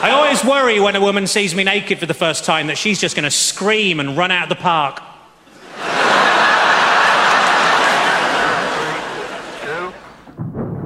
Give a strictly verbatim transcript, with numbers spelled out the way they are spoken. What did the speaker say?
I always worry when a woman sees me naked for the first time that she's just going to scream and run out of the park.